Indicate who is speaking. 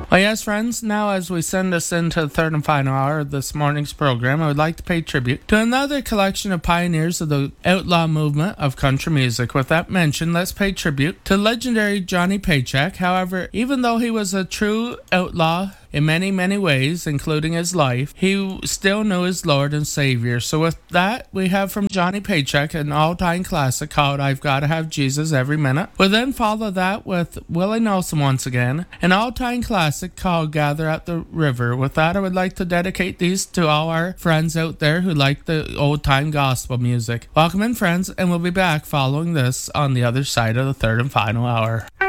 Speaker 1: Well, yes, friends, now as we send us into the third and final hour of this morning's program, I would like to pay tribute to another collection of pioneers of the outlaw movement of country music. With that mentioned, let's pay tribute to legendary Johnny Paycheck. However, even though he was a true outlaw in many, many ways, including his life, he still knew his Lord and Savior. So with that, we have from Johnny Paycheck an all-time classic called I've Gotta Have Jesus Every Minute. We'll then follow that with Willie Nelson once again, an all-time classic called Gather at the River. With that, I would like to dedicate these to all our friends out there who like the old-time gospel music. Welcome in, friends, and we'll be back following this on the other side of the third and final hour.